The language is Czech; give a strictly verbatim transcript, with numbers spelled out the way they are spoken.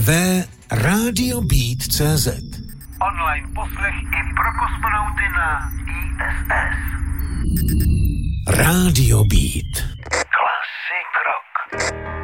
w Radio Beat tečka cé zet. Online poslech i pro kosmonauty na í es es. Radio Beat.